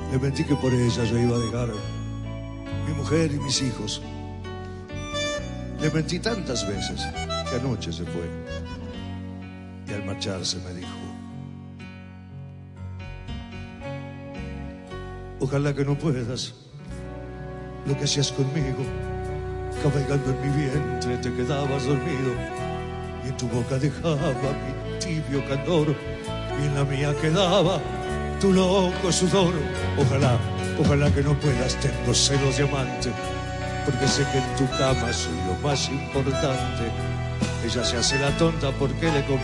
Le mentí que por ella yo iba a dejar mi mujer y mis hijos. Le mentí tantas veces que anoche se fue. Y al marcharse me dijo: ojalá que no puedas lo que hacías conmigo. Cabalgando en mi vientre te quedabas dormido, y en tu boca dejaba mi tibio candor, y en la mía quedaba tu loco sudor. Ojalá que no puedas, tengo celos de amante, porque sé que en tu cama soy lo más importante. Ella se hace la tonta porque le conviene.